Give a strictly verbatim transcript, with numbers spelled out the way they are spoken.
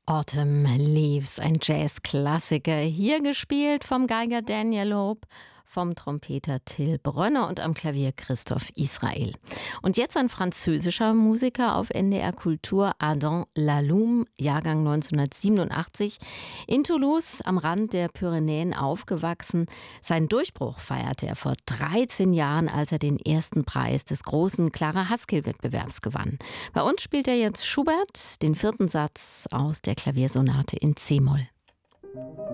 Autumn Leaves, ein Jazzklassiker, hier gespielt vom Geiger Daniel Hope, vom Trompeter Till Brönner und am Klavier Christoph Israel. Und jetzt ein französischer Musiker auf N D R Kultur, Adam Laloum, Jahrgang neunzehnhundertsiebenundachtzig, in Toulouse am Rand der Pyrenäen aufgewachsen. Seinen Durchbruch feierte er vor dreizehn Jahren, als er den ersten Preis des großen Clara Haskell-Wettbewerbs gewann. Bei uns spielt er jetzt Schubert, den vierten Satz aus der Klaviersonate in C-Moll.